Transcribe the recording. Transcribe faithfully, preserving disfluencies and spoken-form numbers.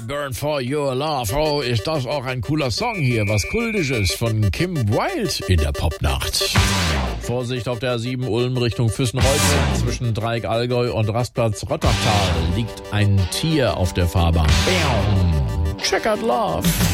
Burn for Your Love. Oh, ist das auch ein cooler Song hier. Was Kultisches von Kim Wilde in der Popnacht. Vorsicht auf der A sieben Ulm Richtung Füssenreuth. Zwischen Dreieck Allgäu und Rastplatz Rottertal liegt ein Tier auf der Fahrbahn. Checkered Love.